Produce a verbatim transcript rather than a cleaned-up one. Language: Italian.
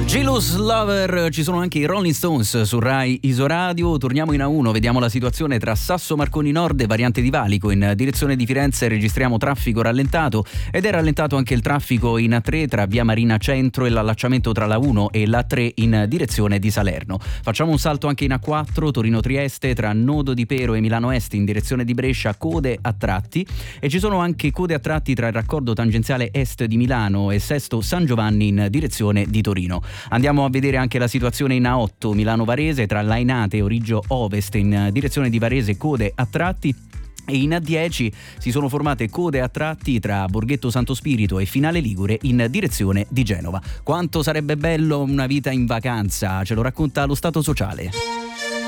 Jealous Lover, ci sono anche i Rolling Stones su Rai Isoradio. Torniamo in A uno, vediamo la situazione tra Sasso Marconi Nord e Variante di Valico. In direzione di Firenze registriamo traffico rallentato ed è rallentato anche il traffico in A tre tra Via Marina Centro e l'allacciamento tra la uno e l'A tre in direzione di Salerno. Facciamo un salto anche in A quattro Torino Trieste tra Nodo di Pero e Milano Est in direzione di Brescia, code a tratti, e ci sono anche code a tratti tra il raccordo tangenziale est di Milano e Sesto San Giovanni in direzione di Torino. Andiamo a vedere anche la situazione in A otto Milano Varese tra Lainate e Origio Ovest in direzione di Varese, code a tratti. E in A dieci si sono formate code a tratti tra Borghetto Santo Spirito e Finale Ligure in direzione di Genova. Quanto sarebbe bello una vita in vacanza, ce lo racconta lo Stato Sociale.